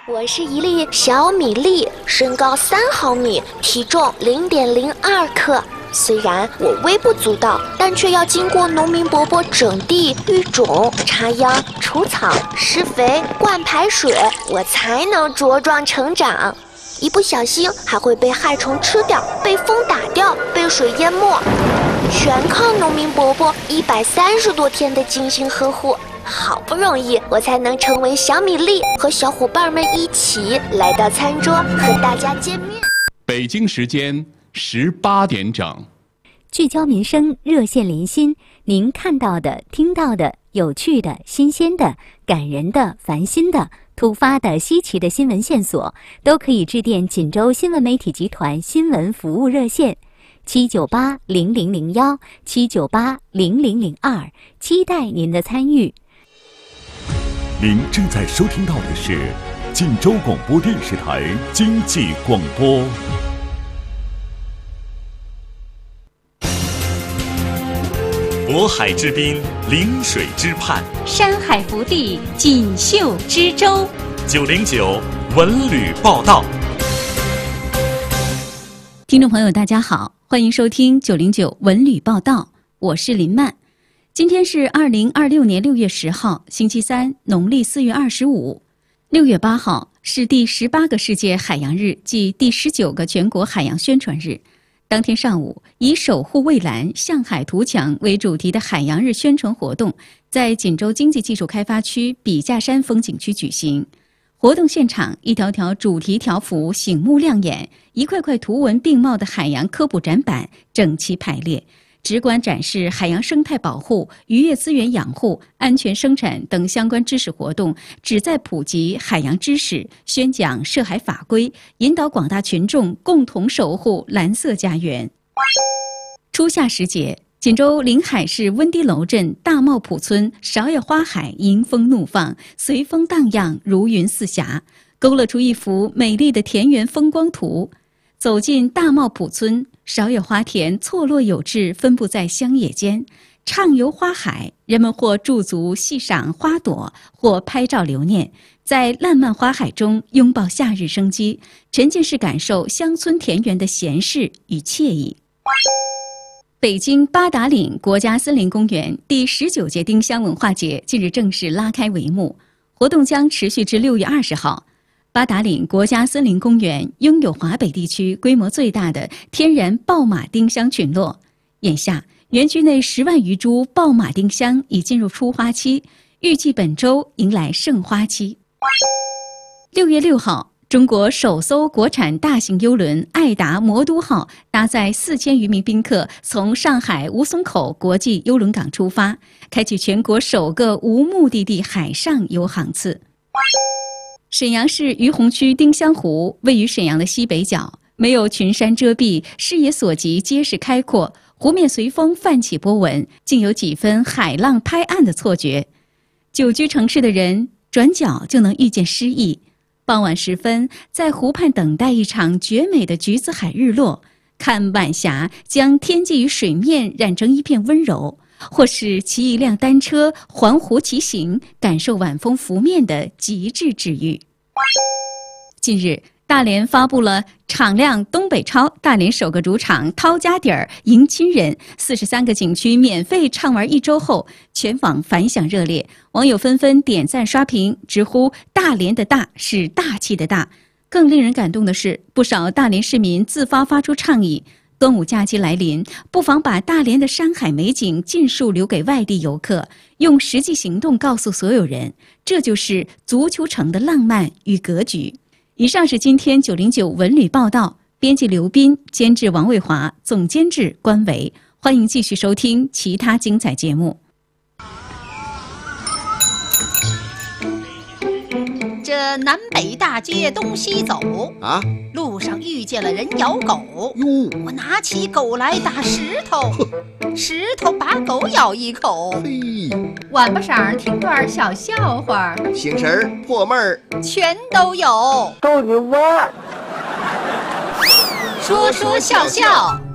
我是一粒小米粒，身高3毫米，体重0.02克。虽然我微不足道，但却要经过农民伯伯整地、育种、插秧、除草、施肥、灌排水，我才能茁壮成长。一不小心还会被害虫吃掉，被风打掉，被水淹没，全靠农民伯伯130多天的精心呵护。好不容易我才能成为小米粒，和小伙伴们一起来到餐桌和大家见面。 北京时间18点整， 聚焦民生，热线连心，您看到的、听到的、有趣的、新鲜的、感人的、烦心的、突发的、稀奇的新闻线索，都可以致电锦州新闻媒体集团新闻服务热线7980001 7980002，期待您的参与。 您正在收听到的是锦州广播电视台经济广播。渤海之滨，临水之畔， 山海福地，锦绣之州。 909文旅报道。 听众朋友，大家好，欢迎收听909文旅报道，我是林曼。今天是2026年6月10号，星期三，农历4月25。6月8号是第18个世界海洋日暨第19个全国海洋宣传日。当天上午，以守护蔚蓝、向海图强为主题的海洋日宣传活动在锦州经济技术开发区笔架山风景区举行。活动现场，一条条主题条幅醒目亮眼，一块块图文并茂的海洋科普展板整齐排列，直观展示海洋生态保护、渔业资源养护、安全生产等相关知识活动，旨在普及海洋知识，宣讲涉海法规，引导广大群众共同守护蓝色家园。初夏时节，锦州临海市温堤楼镇大茂浦村芍药花海迎风怒放，随风荡漾，如云似霞，勾勒出一幅美丽的田园风光图。走进大茂浦村，芍药花田错落有致，分布在乡野间。畅游花海，人们或驻足细赏花朵，或拍照留念，在烂漫花海中拥抱夏日生机，沉浸式感受乡村田园的闲适与惬意。北京八达岭国家森林公园第19届丁香文化节近日正式拉开帷幕，活动将持续至6月20号。八达岭国家森林公园拥有华北地区规模最大的天然爆马丁香群落，眼下园区内10万余株爆马丁香已进入初花期，预计本周迎来盛花期。6月6号，中国首艘国产大型邮轮爱达魔都号搭载4000余名宾客从上海吴淞口国际邮轮港出发，开启全国首个无目的地海上游航次。沈阳市于洪区丁香湖位于沈阳的西北角，没有群山遮蔽，视野所及皆是开阔，湖面随风泛起波纹，竟有几分海浪拍岸的错觉。久居城市的人转角就能遇见诗意。傍晚时分，在湖畔等待一场绝美的橘子海日落，看晚霞将天际与水面染成一片温柔，或是骑一辆单车环湖骑行，感受晚风拂面的极致治愈。近日，大连发布了敞亮东北超大连首个主场掏家底儿迎亲人，43个景区免费畅玩1周后，全网反响热烈，网友纷纷点赞刷屏，直呼大连的大是大气的大。更令人感动的是，不少大连市民自发出倡议，端午假期来临，不妨把大连的山海美景尽数留给外地游客，用实际行动告诉所有人，这就是足球城的浪漫与格局。以上是今天909文旅报道，编辑刘斌，监制王卫华，总监制关维。欢迎继续收听其他精彩节目。 这南北大街东西走啊，路上遇见了人咬狗哟，我拿起狗来打石头，石头把狗咬一口。 晚巴晌听段小笑话， 醒神破闷儿全都有。 逗你玩， 说说笑笑